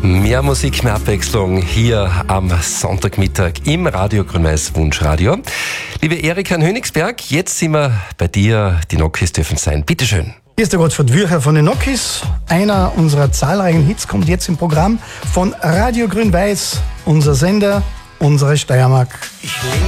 Mehr Musik, mehr Abwechslung hier am Sonntagmittag im Radio Grün-Weiß Wunschradio. Liebe Erika in Hönigsberg, jetzt sind wir bei dir. Die Nokis dürfen sein. Bitteschön. Hier ist der Gottfried Würcher von den Nokis. Einer unserer zahlreichen Hits kommt jetzt im Programm von Radio Grün-Weiß, unser Sender, unsere Steiermark.